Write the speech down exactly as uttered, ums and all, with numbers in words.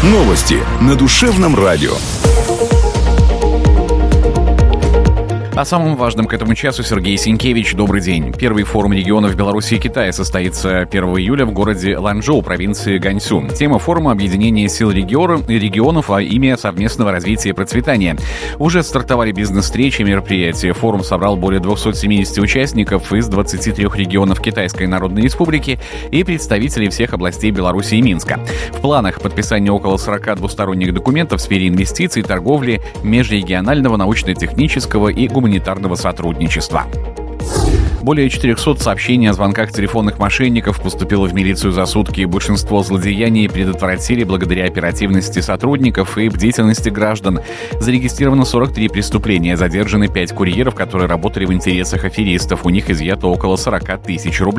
Новости на Душевном радио. О самом важном к этому часу Сергей Сенкевич. Добрый день. Первый форум регионов Беларуси и Китая состоится первого июля в городе Ланчжоу, провинции Ганьсю. Тема форума — объединение сил регионов во имя совместного развития и процветания. Уже стартовали бизнес-встречи и мероприятия. Форум собрал более двухсот семидесяти участников из двадцати трёх регионов Китайской Народной Республики и представителей всех областей Беларуси и Минска. В планах подписание около сорока двусторонних документов в сфере инвестиций, торговли, межрегионального научно-технического и гуманитарного гуманитарного сотрудничества. Более четырехсот сообщений о звонках телефонных мошенников поступило в милицию за сутки. Большинство злодеяний предотвратили благодаря оперативности сотрудников и бдительности граждан. Зарегистрировано сорок три преступления. Задержаны пять курьеров, которые работали в интересах аферистов. У них изъято около сорок тысяч рублей.